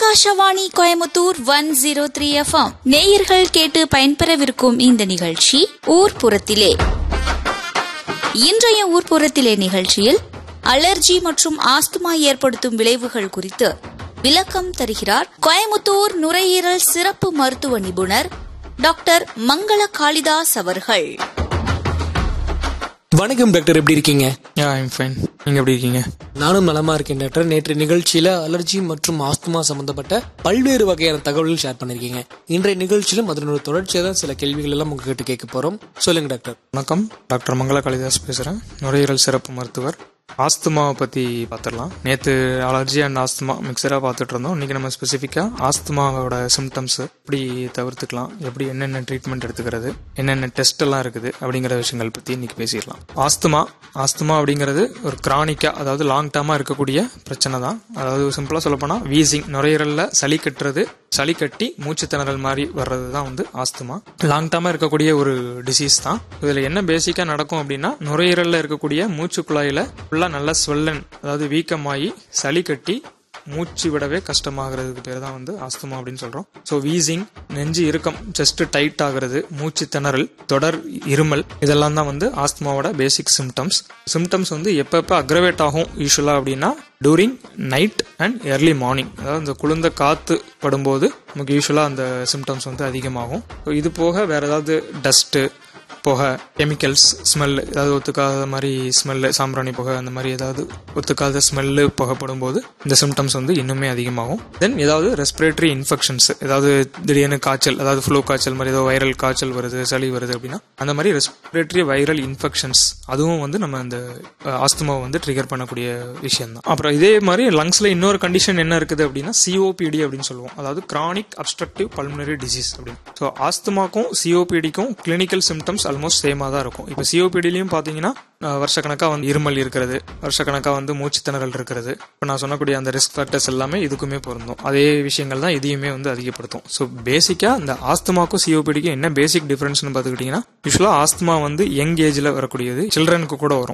Akashvani Coimbatore 103 FM நேயர்கள் கேட்டு பயன்பெறவிருக்கும் இந்த நிகழ்ச்சி ஊர்ப்புறத்திலே. இன்றைய ஊர்ப்புறத்திலே நிகழ்ச்சியில் அலர்ஜி மற்றும் ஆஸ்துமா ஏற்படுத்தும் விளைவுகள் குறித்து விளக்கம் தருகிறார் கோயமுத்தூர் நுரையீரல் சிறப்பு மருத்துவ நிபுணர் டாக்டர் மங்கள காளிதாஸ் அவர்கள். வணக்கம் டாக்டர், எப்படி இருக்கீங்க? நீங்க எப்படி இருக்கீங்க? நானும் நலமா இருக்கேன் டாக்டர். நேற்று நிகழ்ச்சியில அலர்ஜி மற்றும் ஆஸ்துமா சம்பந்தப்பட்ட பல்வேறு வகையான தகவல்கள் ஷேர் பண்ணிருக்கீங்க. இன்றைய நிகழ்ச்சியிலும் அதனோட தொடர்ச்சியா தான் சில கேள்விகள் எல்லாம் உங்ககிட்ட கேட்க போறோம். சொல்லுங்க டாக்டர். வணக்கம், டாக்டர் மங்கள காளிதாஸ் பேசுறேன், நுரையீரல் சிறப்பு மருத்துவர். ஆஸ்துமாவை பத்தி பார்த்துடலாம். நேற்று அலர்ஜி அண்ட் ஆஸ்துமா மிக்சரா பார்த்துட்டு இருந்தோம். இன்னைக்கு நம்ம ஸ்பெசிஃபிக்கா ஆஸ்துமாவோட சிம்டம்ஸ் எப்படி தவிர்த்துக்கலாம், எப்படி என்னென்ன ட்ரீட்மெண்ட் எடுத்துக்கிறது, என்னென்ன டெஸ்ட் எல்லாம் இருக்குது அப்படிங்கிற விஷயங்கள் பத்தி இன்னைக்கு பேசிடலாம். ஆஸ்துமா அப்படிங்கிறது ஒரு கிரானிக்கா, அதாவது லாங் டேர்மா இருக்கக்கூடிய பிரச்சனை தான். அதாவது சிம்பிளா சொல்ல போனா வீசிங், நுரையீரல்ல சளி கட்டுறது, சளி கட்டி மூச்சு திணறல் மாதிரி வர்றது தான் வந்து ஆஸ்துமா. லாங் டேர்மா இருக்கக்கூடிய ஒரு டிசீஸ் தான். இதுல என்ன பேசிக்கா நடக்கும் அப்படின்னா, நுரையீரல்ல இருக்கக்கூடிய மூச்சு குழாயில நல்லா ஸ்வெல்லன், அதாவது வீக்கமாயி சளி கட்டி மூச்சு விடவே கஷ்டமாகிறதுக்கு பேர் தான் வந்து ஆஸ்துமா அப்படின்னு சொல்றோம். ஸோ வீசிங், நெஞ்சு இறுக்கம், செஸ்ட் டைட் ஆகுறது, மூச்சு திணறல், தொடர் இருமல், இதெல்லாம் தான் வந்து ஆஸ்துமாவோட பேசிக் சிம்டம்ஸ் வந்து எப்பப்ப அக்ரவேட் ஆகும் யூஸ்வலா அப்படின்னா touring night and early morning. அதாவது இந்த குளிர்ந்த காத்து படும்போது நமக்கு யூஸ்வலா அந்த சிம்டம்ஸ் வந்து அதிகமாகும். இது போக வேற ஏதாவது டஸ்ட், புகை, கெமிக்கல்ஸ், ஸ்மெல், ஏதாவது ஒத்துக்காத மாதிரி ஸ்மெல்லு, சாம்பிராணி புகை, அந்த மாதிரி ஏதாவது ஒத்துக்காத ஸ்மெல்லு புகைப்படும் போது இந்த சிம்டம்ஸ் வந்து இன்னுமே அதிகமாகும். தென் ஏதாவது ரெஸ்பிரேட்டரி இன்ஃபெக்ஷன்ஸ், ஏதாவது திடீர்னு காய்ச்சல், அதாவது ஃப்ளூ காய்ச்சல் மாதிரி ஏதோ வைரல் காய்ச்சல் வருது, சளி வருது அப்படின்னா அந்த மாதிரி ரெஸ்பிரேட்டரி வைரல் இன்ஃபெக்ஷன்ஸ், அதுவும் வந்து நம்ம இந்த ஆஸ்துமாவை வந்து ட்ரிகர் பண்ணக்கூடிய விஷயம் தான். அப்புறம் இதே மாதிரி லங்ஸ்ல இன்னொரு கண்டிஷன் என்ன இருக்குது அப்படின்னா சிஓபிடி அப்படின்னு சொல்லுவோம், அதாவது கிரானிக் அப்ஸ்ட்ரக்டிவ் பல்மனரி டிசீஸ் அப்படின்னு. ஸோ ஆஸ்துமாக்கும் சிஓபிடிக்கும் கிளினிக்கல் சிம்டம்ஸ் ஆல்மோஸ்ட் சேமா தான் இருக்கும். இப்போ சிஓபிடிலையும் பாத்தீங்கன்னா வருஷக்கணக்கா வந்து இருமல் இருக்கிறது, வருஷக்கணக்கா வந்து மூச்சு திணறல் இருக்கிறது. இப்போ நான் சொன்னக்கூடிய அந்த ரிஸ்க் ஃபேக்டர்ஸ் எல்லாமே இதுக்குமே பொருந்தும். அதே விஷயங்கள் தான் இதையுமே வந்து அதிகப்படுத்தும். ஸோ பேசிக்கா இந்த ஆஸ்துமாக்கும் சிஓபிடிக்கும் என்ன பேசிக் டிஃபரன்ஸ்னு பார்த்துக்கிட்டீங்கன்னா, யூஸ்வலா ஆஸ்துமா வந்து யங் ஏஜ்ல வரக்கூடியது, சில்ட்ரனுக்கு கூட வரும்.